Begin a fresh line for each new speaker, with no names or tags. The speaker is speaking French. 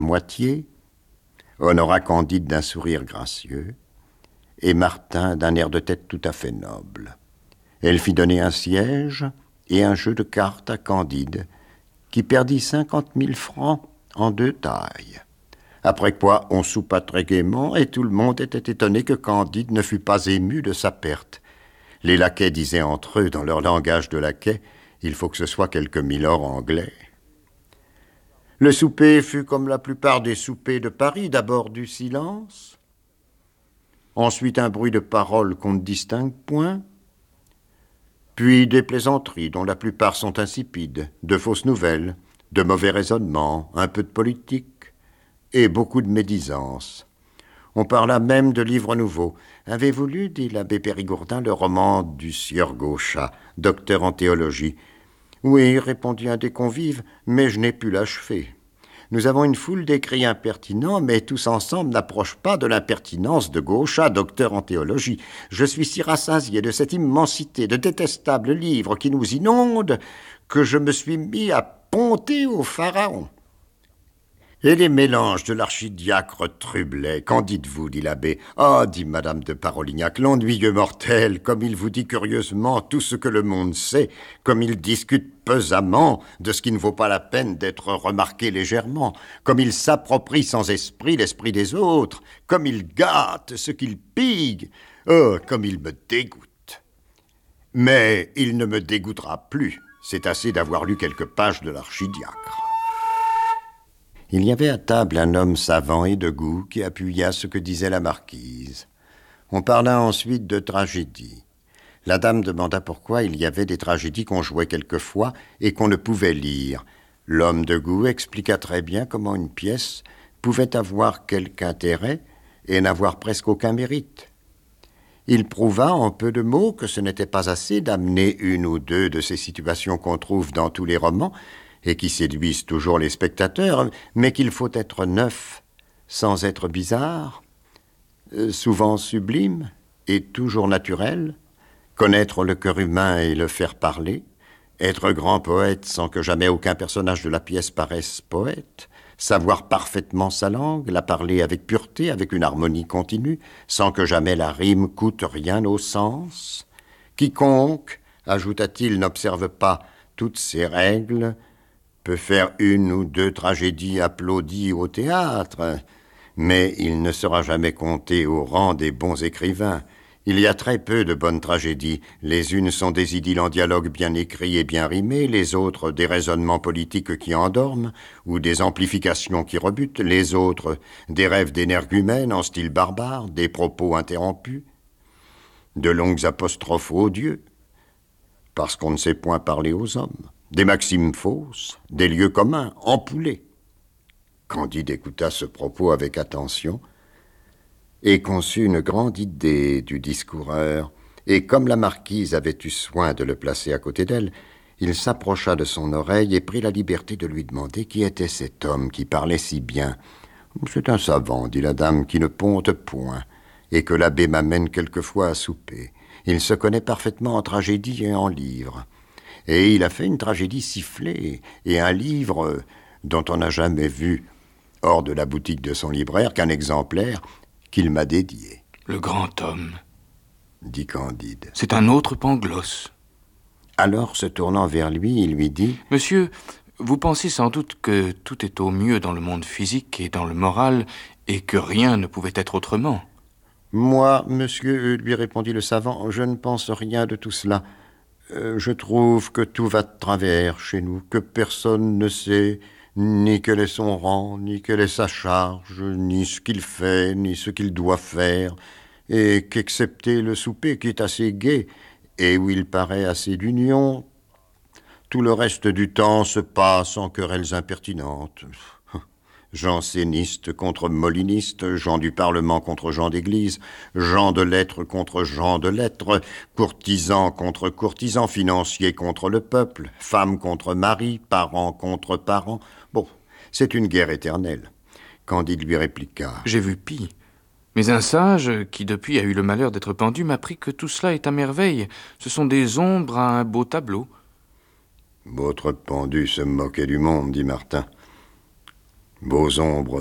moitié, honora Candide d'un sourire gracieux, et Martin d'un air de tête tout à fait noble. Elle fit donner un siège et un jeu de cartes à Candide, qui perdit 50 000 francs en 2 tailles. Après quoi, on soupa très gaiement, et tout le monde était étonné que Candide ne fût pas ému de sa perte. Les laquais disaient entre eux, dans leur langage de laquais, « Il faut que ce soit quelque milord anglais ». Le souper fut comme la plupart des soupers de Paris, d'abord du silence, ensuite un bruit de paroles qu'on ne distingue point, puis des plaisanteries dont la plupart sont insipides, de fausses nouvelles, de mauvais raisonnements, un peu de politique et beaucoup de médisance. On parla même de livres nouveaux. « Avez-vous lu, dit l'abbé Périgourdin, le roman du sieur Gauchat, docteur en théologie ?»« Oui, répondit un des convives, mais je n'ai pu l'achever. Nous avons une foule d'écrits impertinents, mais tous ensemble n'approchent pas de l'impertinence de Gauchat, docteur en théologie. Je suis si rassasié de cette immensité de détestables livres qui nous inondent que je me suis mis à ponter au pharaon. » Et les mélanges de l'archidiacre Trublet, qu'en dites-vous, dit l'abbé. « Ah, dit madame de Parolignac, l'ennuyeux mortel, comme il vous dit curieusement tout ce que le monde sait, comme il discute pesamment de ce qui ne vaut pas la peine d'être remarqué légèrement, comme il s'approprie sans esprit l'esprit des autres, comme il gâte ce qu'il pigue, oh, comme il me dégoûte. Mais il ne me dégoûtera plus, c'est assez d'avoir lu quelques pages de l'archidiacre. » Il y avait à table un homme savant et de goût qui appuya ce que disait la marquise. On parla ensuite de tragédie. La dame demanda pourquoi il y avait des tragédies qu'on jouait quelquefois et qu'on ne pouvait lire. L'homme de goût expliqua très bien comment une pièce pouvait avoir quelque intérêt et n'avoir presque aucun mérite. Il prouva en peu de mots que ce n'était pas assez d'amener une ou deux de ces situations qu'on trouve dans tous les romans, et qui séduisent toujours les spectateurs, mais qu'il faut être neuf sans être bizarre, souvent sublime et toujours naturel, connaître le cœur humain et le faire parler, être grand poète sans que jamais aucun personnage de la pièce paraisse poète, savoir parfaitement sa langue, la parler avec pureté, avec une harmonie continue, sans que jamais la rime coûte rien au sens. Quiconque, ajouta-t-il, n'observe pas toutes ces règles, peut faire une ou deux tragédies applaudies au théâtre, mais il ne sera jamais compté au rang des bons écrivains. Il y a très peu de bonnes tragédies. Les unes sont des idylles en dialogue bien écrits et bien rimés, les autres des raisonnements politiques qui endorment, ou des amplifications qui rebutent, les autres des rêves d'énergumènes en style barbare, des propos interrompus, de longues apostrophes odieux, parce qu'on ne sait point parler aux hommes, des maximes fausses, des lieux communs, empoulés. Candide écouta ce propos avec attention et conçut une grande idée du discoureur, et comme la marquise avait eu soin de le placer à côté d'elle, il s'approcha de son oreille et prit la liberté de lui demander qui était cet homme qui parlait si bien. « C'est un savant, dit la dame, qui ne ponte point, et que l'abbé m'amène quelquefois à souper. Il se connaît parfaitement en tragédie et en livres. Et il a fait une tragédie sifflée et un livre dont on n'a jamais vu, hors de la boutique de son libraire, qu'un exemplaire qu'il m'a dédié. »«
Le grand homme,
dit Candide.
C'est un autre Pangloss. »
Alors, se tournant vers lui, il lui dit «
Monsieur, vous pensez sans doute que tout est au mieux dans le monde physique et dans le moral, et que rien ne pouvait être autrement. »«
Moi, monsieur, lui répondit le savant, je ne pense rien de tout cela. Je trouve que tout va de travers chez nous, que personne ne sait ni quel est son rang, ni quelle est sa charge, ni ce qu'il fait, ni ce qu'il doit faire, et qu'excepté le souper qui est assez gai, et où il paraît assez d'union, tout le reste du temps se passe en querelles impertinentes. Jansénistes contre molinistes, gens du Parlement contre gens d'église, gens de lettres contre gens de lettres, courtisans contre courtisans, financiers contre le peuple, femmes contre mari, parents contre parents. Bon, c'est une guerre éternelle. Candide lui répliqua.
« J'ai vu pis. Mais un sage, qui depuis a eu le malheur d'être pendu, m'a appris que tout cela est à merveille. Ce sont des ombres à un beau tableau. »
Votre pendu se moquait du monde, dit Martin. Vos ombres